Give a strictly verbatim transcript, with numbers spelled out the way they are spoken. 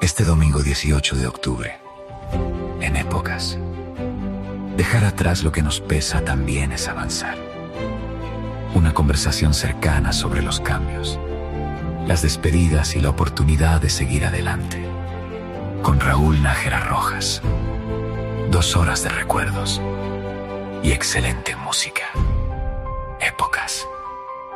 Este domingo dieciocho de octubre, en Épocas. Dejar atrás lo que nos pesa también es avanzar. Una conversación cercana sobre los cambios, las despedidas y la oportunidad de seguir adelante. Con Raúl Nájera Rojas. Dos horas de recuerdos y excelente música. Épocas.